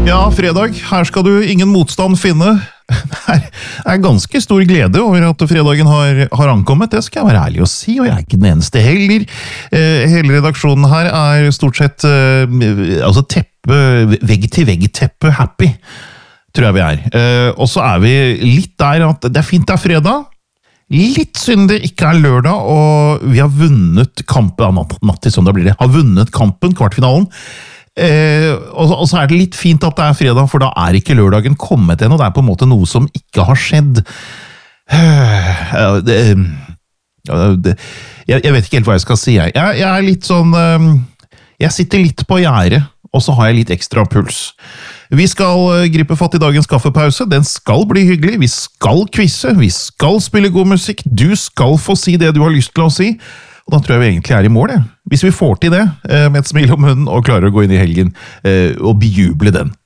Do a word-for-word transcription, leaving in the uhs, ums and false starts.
Ja, fredag. Her skal du ingen motstand finne. Det er ganske stor glede over at fredagen har, har ankommet, det skal jeg være ærlig å si, og jeg er ikke den eneste heller. Eh, hele redaksjonen her er stort sett eh, altså teppe, vegg-til-vegg-teppe happy, tror jeg vi er. Eh, og så er vi litt der at det er fint det er fredag, litt synd det ikke er lørdag, og vi har vunnet kampen, natt, natt til søndag blir det, har vunnet kampen, kvartfinalen. Eh, og, og så er det litt fint at det er fredag, for da er ikke lørdagen kommet ennå, det er på en måte noe som ikke har skjedd. Eh, det, det, jeg, jeg vet ikke helt hva jeg skal si. Jeg, jeg er litt sånn eh, jeg sitter litt på gjerdet, og så har jeg litt ekstra puls. Vi skal gripe fatt i dagens kaffepause, den skal bli hyggelig, vi skal quizze, vi skal spille god musikk, du skal få si det du har lyst til å si, og da tror jeg vi egentlig er i mål, ja. Hvis vi får til det, med et smil om munnen og klarer å gå inn i helgen og bejuble den.